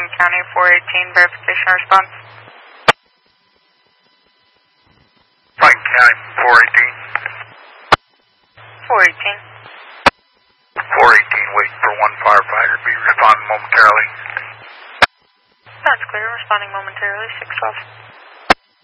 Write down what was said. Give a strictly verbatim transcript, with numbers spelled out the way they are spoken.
Franklin County, four eighteen, verification response. Franklin County, four eighteen. four eighteen. four eighteen, waiting for one firefighter to be responding momentarily. That's clear, responding momentarily, six twelve.